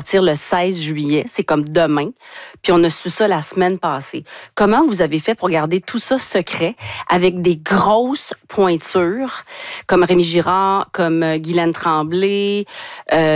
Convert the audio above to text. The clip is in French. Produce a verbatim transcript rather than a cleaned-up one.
sortir le seize juillet. C'est comme demain. Puis on a su ça la semaine passée. Comment vous avez fait pour garder tout ça secret avec des grosses pointures comme Rémi Girard, comme Guylaine Tremblay, euh,